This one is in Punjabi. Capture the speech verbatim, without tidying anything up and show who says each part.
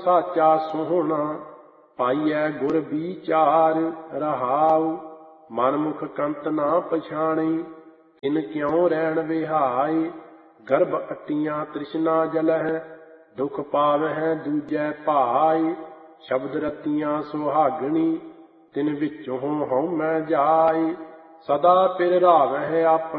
Speaker 1: ਸਾਚਾ ਸੋਹਣਾ, ਪਾਈਐ ਗੁਰ ਵਿਚਾਰ ਰਹਾਉ। ਮਨਮੁਖ ਕੰਤ ਨਾ ਪਛਾਣੀ, ਇਨ ਕਿਉ ਰਹਿਣ ਵਿਹਾਈ। ਗਰਭ ਅਟੀਆਂ ਤ੍ਰਿਸ਼ਨਾ ਜਲਹਿ, ਦੁਖ ਪਾਵਹਿ ਦੂਜੈ ਭਾਈ। ਸ਼ਬਦ ਰਤੀਆਂ ਸੁਹਾਗਣੀ, ਤਿਨ ਵਿੱਚੋਂ ਹਉਮੈ ਜਾਈ। ਸਦਾ ਪਿਰ ਰਾਵਹਿ ਆਪਣੀ,